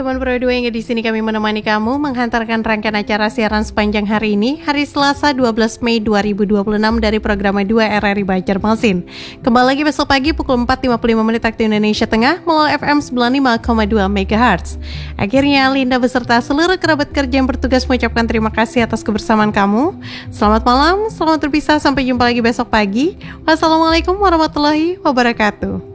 teman Pro 2 yang di sini kami menemani kamu menghantarkan rangkaian acara siaran sepanjang hari ini, hari Selasa 12 Mei 2026 dari program 2 RRI Banjarmasin. Kembali lagi besok pagi pukul 4.55 waktu Indonesia Tengah melalui FM 95,2 MHz. Akhirnya Linda beserta seluruh kerabat kerja yang bertugas mengucapkan terima kasih atas kebersamaan kamu. Selamat malam, selamat berpisah, sampai jumpa lagi besok pagi. Wassalamualaikum warahmatullahi wabarakatuh.